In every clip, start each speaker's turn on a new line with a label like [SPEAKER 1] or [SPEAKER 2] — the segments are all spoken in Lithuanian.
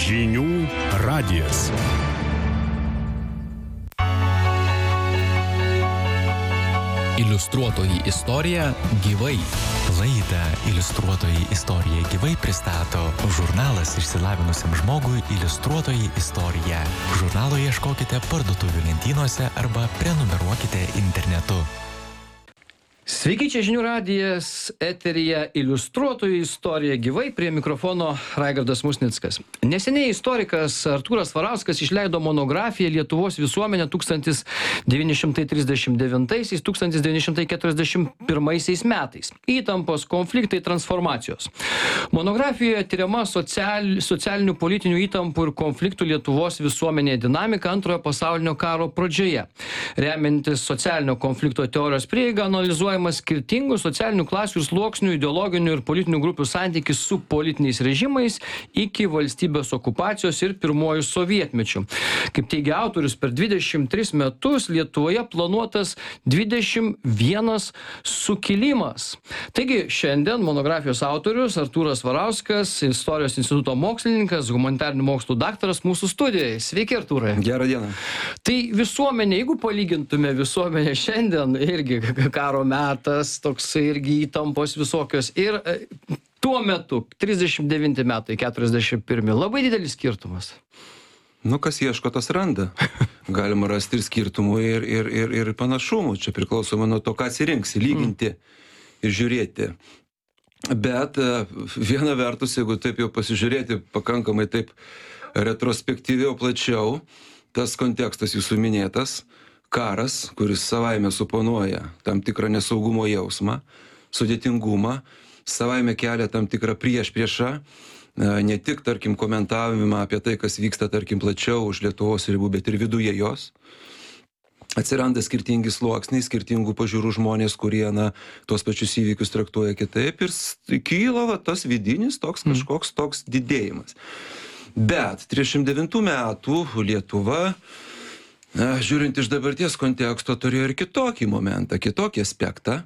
[SPEAKER 1] Žinių radijas.
[SPEAKER 2] Iliustruotoji istorija gyvai. Laidą Iliustruotoji istorija gyvai pristato žurnalas išsilavinusiam žmogui Iliustruotoji istorija. Žurnalo ieškokite parduotuvių lentynose arba prenumeruokite internetu.
[SPEAKER 3] Sveiki, čia Žinių radijas, eteryje Iliustruotoji istorija gyvai, prie mikrofono Raigardas Musnickas. Neseniai istorikas Artūras Svarauskas išleido monografiją Lietuvos visuomenė 1939–1941 metais. Įtampos, konfliktai, transformacijos. Monografijoje tyriama socialinių politinių įtampų ir konfliktų Lietuvos visuomenėje dinamika Antrojo pasaulinio karo pradžioje. Remiantis socialinio konflikto teorijos prieiga, analizuojama skirtingų socialinių klasių ir sluoksnių, ideologinių ir politinių grupių santykis su politiniais režimais iki valstybės okupacijos ir pirmojų sovietmečių. Kaip teigia autorius, per 23 metus Lietuvoje planuotas 21 sukilimas. Taigi šiandien monografijos autorius Artūras Svarauskas, Istorijos instituto mokslininkas, humanitarinių mokslų daktaras mūsų studijoje. Sveiki, Artūrai.
[SPEAKER 4] Gerą dieną.
[SPEAKER 3] Tai visuomenė, jeigu palygintume visuomenę šiandien, irgi karo metas, toks irgi įtampos visokios, ir tuo metu, 39 metai, 41, labai didelis skirtumas.
[SPEAKER 4] Nu, kas ieško, tas randa. Galima rasti ir skirtumų, ir panašumų. Čia priklausoma nuo to, ką atsirinksi, lyginti ir žiūrėti. Bet viena vertus, jeigu taip jau pasižiūrėti pakankamai taip retrospektyviau, plačiau, tas kontekstas jūsų minėtas, karas, kuris savaime suponuoja tam tikrą nesaugumo jausmą, sudėtingumą, savaime kelia tam tikrą priešpriešą, ne tik, tarkim, komentavimą apie tai, kas vyksta, tarkim, plačiau už Lietuvos ribų, bet ir viduje jos. Atsiranda skirtingi sluoksniai, skirtingų pažiūrų žmonės, kurie, tuos pačius įvykius traktuoja kitaip, ir kyla tas vidinis toks kažkoks toks didėjimas. Bet 39 metų Lietuva, žiūrint iš dabarties konteksto, turėjo ir kitokį momentą, kitokį aspektą.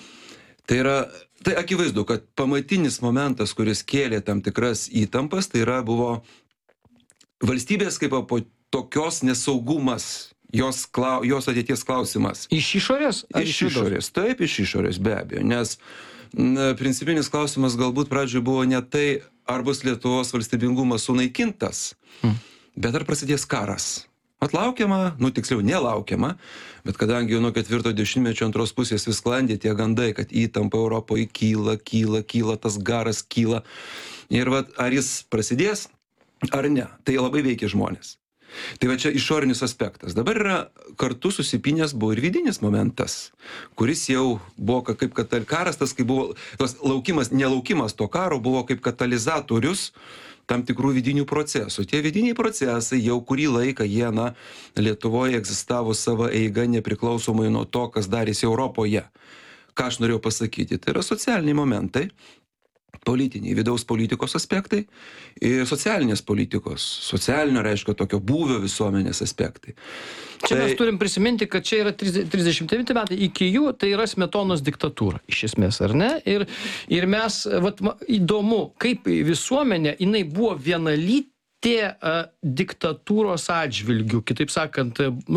[SPEAKER 4] Tai akivaizdu, kad pamatinis momentas, kuris kėlė tam tikras įtampas, buvo valstybės kaip po tokios nesaugumas, jos ateities klausimas.
[SPEAKER 3] Iš išorės?
[SPEAKER 4] Iš išorės, taip, iš išorės, be abejo, nes principinis klausimas galbūt pradžioje buvo ne tai, ar bus Lietuvos valstybingumas sunaikintas, bet ar prasidės karas. Atlaukiama, tiksliau nelaukiama, bet kadangi nuo 4 dešimtmečio antros pusės vis sklandė tie gandai, kad įtampa Europoje kyla, tas garas kyla. Ir ar jis prasidės, ar ne, tai labai veikia žmonės. Tai čia išorinis aspektas. Dabar yra kartu susipinęs buvo ir vidinis momentas, kuris jau buvo kaip karas, tas kaip buvo, tas nelaukimas to karo buvo kaip katalizatorius tam tikrų vidinių procesų. Tie vidiniai procesai jau kurį laiką jie, Lietuvoje egzistavo savo eiga nepriklausomai nuo to, kas darėsi Europoje. Ką aš norėjau pasakyti? Tai yra socialiniai momentai, politiniai, vidaus politikos aspektai ir socialinės politikos, socialinio, reiškia, tokio būvio visuomenės aspektai.
[SPEAKER 3] Čia mes turim prisiminti, kad čia yra 39 metai, iki jų tai yra Smetonos diktatūra, iš esmės, ar ne? Ir mes, įdomu, kaip visuomenė, jinai buvo vienalytė diktatūros atžvilgių, kitaip sakant,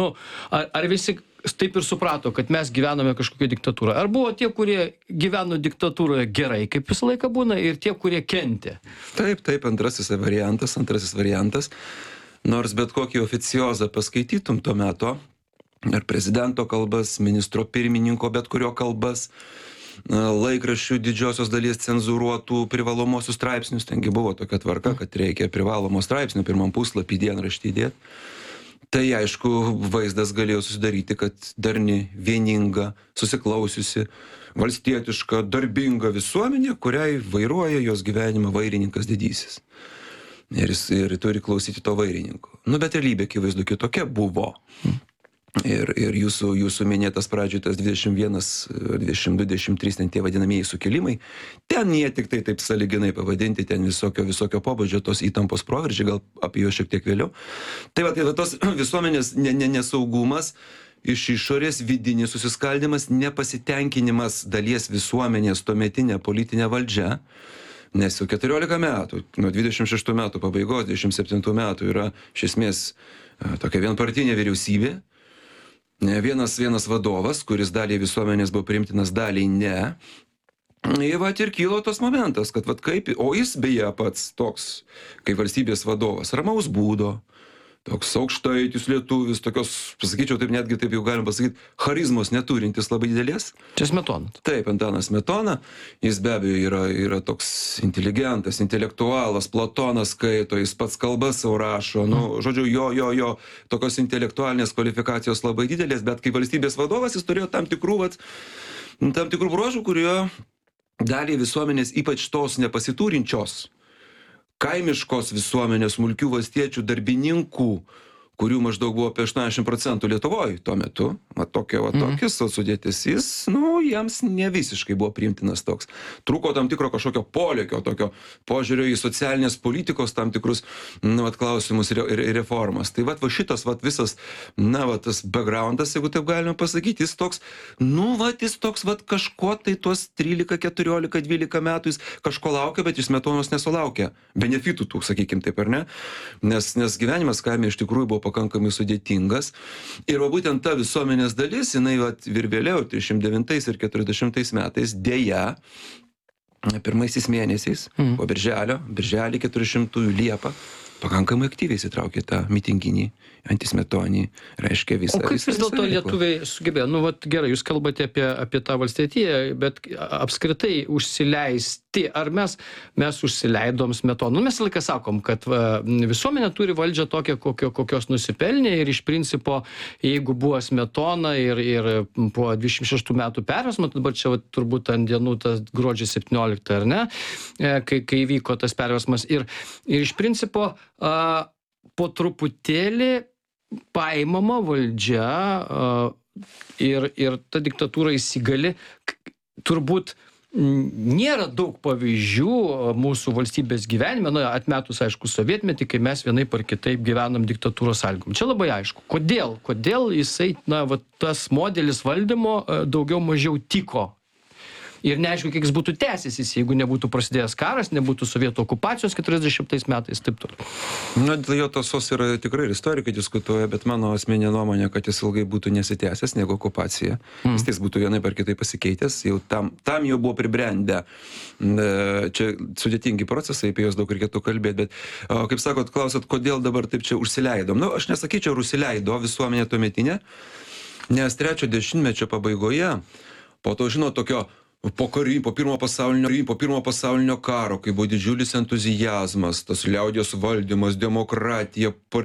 [SPEAKER 3] ar visi taip ir suprato, kad mes gyvename kažkokią diktatūrą. Ar buvo tie, kurie gyveno diktatūroje gerai, kaip visą laiką būna, ir tie, kurie kentė?
[SPEAKER 4] Taip, antrasis variantas. Nors bet kokį oficiozą paskaitytum tuo metu, ar prezidento kalbas, ministro pirmininko, bet kurio kalbas, laikraščių didžiosios dalies cenzūruotų privalomosius straipsnius, tengi buvo tokia tvarka, kad reikia privalomo straipsnio pirmam puslapį dienraštį įdėti. Tai aišku, vaizdas galėjo susidaryti, kad darni, vieninga, susiklausiusi, valstietiška, darbinga visuomenė, kuriai vairuoja jos gyvenimą vairininkas didysis. Ir turi klausyti to vairininko. Bet realybė akivaizdu kitokia buvo. Ir jūsų minėtas pradžioje tas 21, 22, 23, ten tie vadinamieji sukilimai, ten jie tik taip sąlyginai pavadinti, ten visokio pobūdžio tos įtampos proveržiai, gal apie juos šiek tiek vėliau. Tai tos visuomenės nesaugumas, iš išorės vidinis susiskaldimas, nepasitenkinimas dalies visuomenės tuometinė politinė valdžia, Nes jau 14 metų, nuo 26 metų pabaigos, 27 metų yra iš esmės tokia vienpartinė vyriausybė. Vienas vadovas, kuris daliai visuomenės buvo priimtinas, daliai ne. Ir ir kilo tas momentas, kad o jis beje pats toks, kaip valstybės vadovas, ramaus būdo, toks aukštaitis lietuvis, tokios, pasakyčiau, taip netgi taip jau galim pasakyti, charizmos neturintis labai didelės.
[SPEAKER 3] Čia Smetona.
[SPEAKER 4] Taip, Antanas Smetona, jis be abejo yra toks inteligentas, intelektualas, Platonas skaito, jis pats kalbas savo rašo, žodžiu, jo, tokios intelektualinės kvalifikacijos labai didelės, bet kaip valstybės vadovas jis turėjo tam tikrų bruožų, kurio daliai visuomenės, ypač tos nepasiturinčios, kaimiškos visuomenės, smulkių valstiečių, darbininkų, kurių maždaug buvo apie 80% Lietuvoje tuo metu, tokis sudėtis, jis, jiems ne visiškai buvo priimtinas toks. Trūko tam tikro kažkokio polėkio, tokio požiūrio į socialinės politikos tam tikrus, klausimus ir reformas. Tai šitas visas, tas backgroundas, jeigu taip galime pasakyti, jis toks, kažko tai tuos 13, 14, 12 metų jis kažko laukia, bet iš Smetonos nesulaukia. Benefitų tų, sakykim taip, ar ne? Nes gyvenimas kaime iš tikrųjų buvo pakankamai sudėtingas. Ir būtent ta visuomenės dalis, jinai ir vėliau, 39 ir 40 metais, dėja, pirmaisiais mėnesiais, po birželį 400 Liepą, pakankamai aktyviai įsitraukė tą mitinginį, antismetonį, reiškia visą.
[SPEAKER 3] O kaip vis dėlto lietuviai sugebėjo? Gerai, jūs kalbate apie tą valstietiją, bet apskritai užsileisti, ar mes užsileidom Smetoną? Mes laiką sakom, kad visuomenė turi valdžią tokią, kokios nusipelnė ir iš principo, jeigu buvo Smetona ir po 26 metų perversmo, dabar čia turbūt ant dienų tas gruodžio 17, ar ne, kai vyko tas perversmas ir iš principo po truputėlį paimama valdžia ir ta diktatūra įsigali. Turbūt nėra daug pavyzdžių mūsų valstybės gyvenime, atmetus, aišku, sovietmetį, kai mes vienaip ar kitaip gyvenam diktatūros sąlygom. Čia labai aišku. Kodėl jisai, tas modelis valdymo daugiau mažiau tiko? Ir neaišku, kiek jis būtų tęsęsis, jeigu nebūtų prasidėjęs karas, nebūtų sovietų okupacijos 40 metais, taip toliau.
[SPEAKER 4] Dėl jo tiesos yra tikrai ir istorikai diskutuoja, bet mano asmeninė nuomonė, kad jis ilgai būtų nesitęsęs negu okupacija. Jis būtų vienaip ar kitaip pasikeitęs, jau tam jau buvo pribrendę. Čia sudėtingi procesai, apie juos daug reikėtų kalbėti, bet, kaip sakot, klausot, kodėl dabar taip čia užsileidom. Aš nesakyčiau, ar užsileido visuomenė tuometinė, nes 3 dešimtmečio pabaigoje, po to, tokio po pirmo pasaulinio karo, kai buvo didžiulis entuziazmas, tas liaudies valdymas, demokratija,